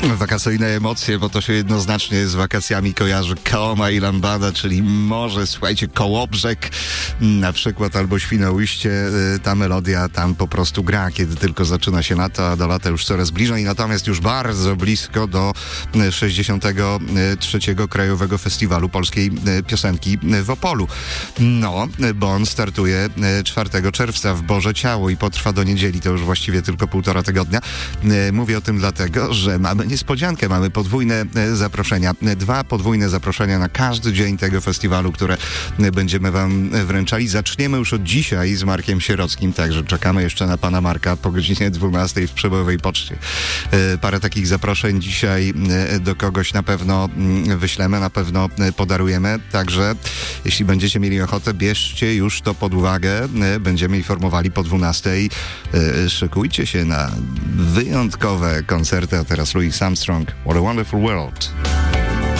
Wakacyjne emocje, bo to się jednoznacznie z wakacjami kojarzy Kołoma i Lambada, czyli morze, słuchajcie, Kołobrzeg na przykład, albo Świnoujście. Ta melodia tam po prostu gra, kiedy tylko zaczyna się lato, a do lata już coraz bliżej, natomiast już bardzo blisko do 63. Krajowego Festiwalu Polskiej Piosenki w Opolu. No, bo on startuje 4 czerwca w Boże Ciało i potrwa do niedzieli, to już właściwie tylko 1,5 tygodnia. Mówię o tym dlatego, że mamy niespodziankę, mamy podwójne zaproszenia. 2 podwójne zaproszenia na każdy dzień tego festiwalu, które będziemy wam wręczali. Zaczniemy już od dzisiaj z Markiem Sierockim, także czekamy jeszcze na pana Marka po godzinie 12 w Przebojowej Poczcie. Parę takich zaproszeń dzisiaj do kogoś na pewno wyślemy, na pewno podarujemy, także jeśli będziecie mieli ochotę, bierzcie już to pod uwagę. Będziemy informowali po 12. Szykujcie się na wyjątkowe koncerty, a teraz Louis Armstrong, What a Wonderful World.